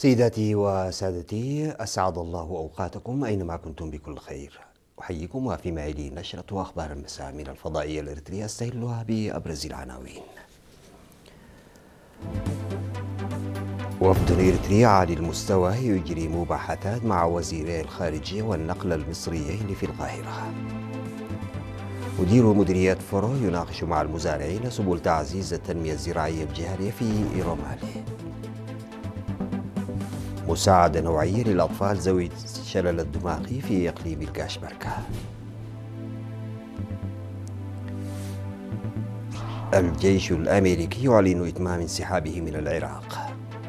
سيداتي وسادتي، أسعد الله أوقاتكم أينما كنتم بكل خير. أحييكم وفيما يلي نشرة أخبار المساء من الفضائية الإريترية أستهلها بأبرز العناوين. وفد إريتري عالي المستوى يجري مباحثات مع وزيري الخارجية والنقل المصريين في القاهرة. مدير مديرية فرو يناقش مع المزارعين سبل تعزيز التنمية الزراعية الجهرية في إيرومالي. مساعدة نوعية للأطفال ذوي الشلل الدماغي في إقليم الكاشبركة. الجيش الأمريكي يعلن إتمام انسحابه من العراق.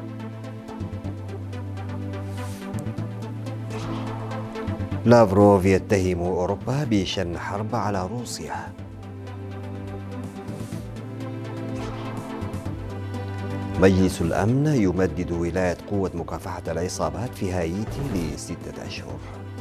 لافروف يتهم أوروبا بشن حرب على روسيا. مجلس الأمن يمدد ولاية قوة مكافحة العصابات في هايتي ل6 أشهر.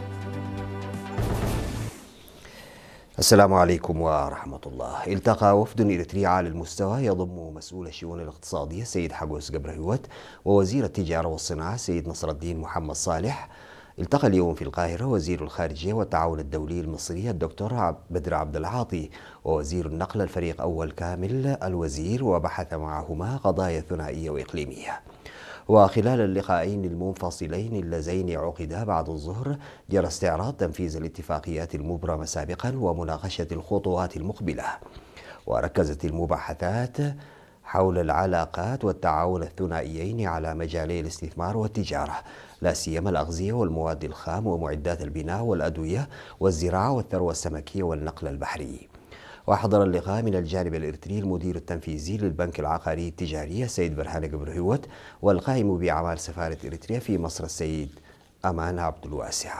السلام عليكم ورحمة الله. التقى وفد إريتري عالي المستوى يضم مسؤول الشؤون الاقتصادية السيد حجوس جبرهوت ووزير التجارة والصناعة السيد نصر الدين محمد صالح. التقى اليوم في القاهرة وزير الخارجية والتعاون الدولي المصري الدكتور بدر عبد العاطي ووزير النقل الفريق أول كامل الوزير، وبحث معهما قضايا ثنائية وإقليمية. وخلال اللقاءين المنفصلين اللذين عقدا بعد الظهر جرى استعراض تنفيذ الاتفاقيات المبرمة سابقا ومناقشة الخطوات المقبلة. وركزت المباحثات حول العلاقات والتعاون الثنائيين على مجالي الاستثمار والتجارة، لا سيما الأغذية والمواد الخام ومعدات البناء والأدوية والزراعة والثروة السمكية والنقل البحري. وحضر اللقاء من الجانب الإريتري المدير التنفيذي للبنك العقاري التجاري السيد برهان جبرهوت والقائم بأعمال سفارة إريتريا في مصر السيد أمان عبد الواسع.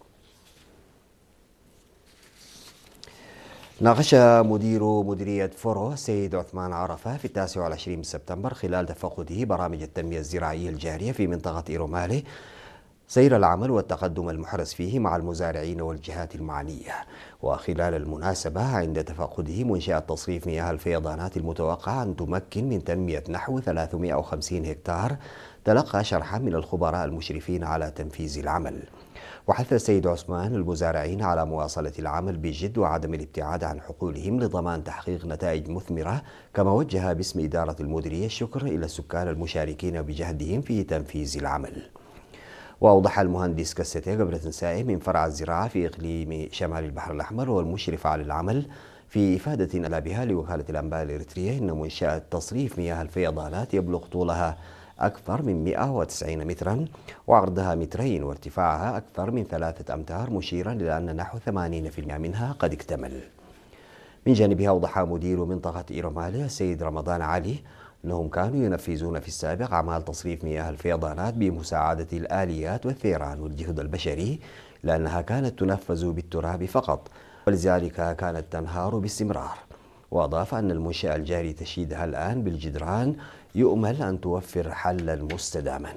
ناقش مدير مديرية فرو السيد عثمان عرفة في 29 سبتمبر خلال تفقده برامج التنمية الزراعية الجارية في منطقة إيرومالي سير العمل والتقدم المحرز فيه مع المزارعين والجهات المعنية. وخلال المناسبة عند تفقده منشأة تصريف مياه الفيضانات المتوقع أن تمكن من تنمية نحو 350 هكتار، تلقى شرحا من الخبراء المشرفين على تنفيذ العمل. وحث السيد عثمان المزارعين على مواصلة العمل بجد وعدم الابتعاد عن حقولهم لضمان تحقيق نتائج مثمرة، كما وجه باسم إدارة المديرية الشكر إلى السكان المشاركين بجهدهم في تنفيذ العمل. وأوضح المهندس كستي قبرة سائم من فرع الزراعة في إقليم شمال البحر الأحمر والمشرف على العمل في إفادة ألا بها لوكالة الأنباء الإريترية أن منشأة تصريف مياه الفيضانات يبلغ طولها أكثر من 190 مترا وعرضها 2 وارتفاعها أكثر من 3 أمتار، مشيرا إلى أن نحو 80% منها قد اكتمل. من جانبها أوضح مدير منطقة إيرومالي السيد رمضان علي أنهم كانوا ينفذون في السابق أعمال تصريف مياه الفيضانات بمساعدة الآليات والثيران والجهد البشري، لأنها كانت تنفذ بالتراب فقط ولذلك كانت تنهار باستمرار. وأضاف أن المنشأة الجاري تشييدها الآن بالجدران يؤمل أن توفر حلا مستداما.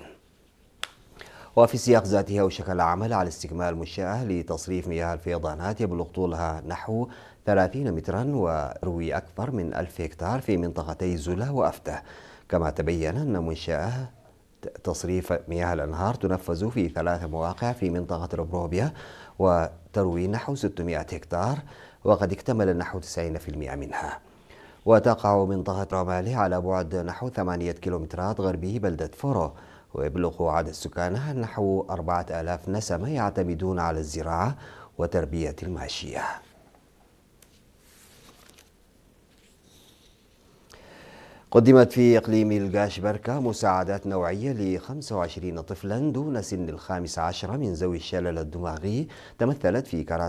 وفي السياق ذاته أوشك العمل على استكمال منشأة لتصريف مياه الفيضانات يبلغ طولها نحو 30 مترا وروي أكثر من 1000 هكتار في منطقتي زلا وأفتة. كما تبين أن منشأة تصريف مياه الأنهار تنفذ في 3 مواقع في منطقة ربروبيا وتروي نحو 600 هكتار وقد اكتمل نحو 90% منها. وتقع منطقة رمالي على بعد نحو 8 كيلومترات غربي بلدة فورو، ويبلغ عدد سكانها نحو 4000 نسمة يعتمدون على الزراعة وتربية الماشية. قدمت في إقليم الكاشبركة مساعدات نوعية ل 25 طفلا دون سن 15 من ذوي الشلل الدماغي، تمثلت في كراسي